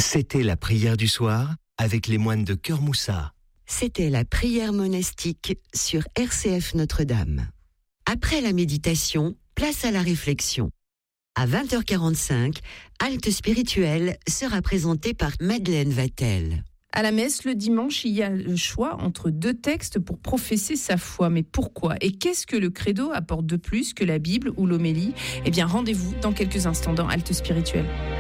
C'était la prière du soir avec les moines de Cœur Moussa. C'était la prière monastique sur RCF Notre-Dame. Après la méditation, place à la réflexion. À 20h45, Halte spirituelle sera présentée par Madeleine Vatel. À la messe, le dimanche, il y a le choix entre 2 textes pour professer sa foi. Mais pourquoi ? Et qu'est-ce que le credo apporte de plus que la Bible ou l'homélie ? Eh bien, rendez-vous dans quelques instants dans Halte spirituelle.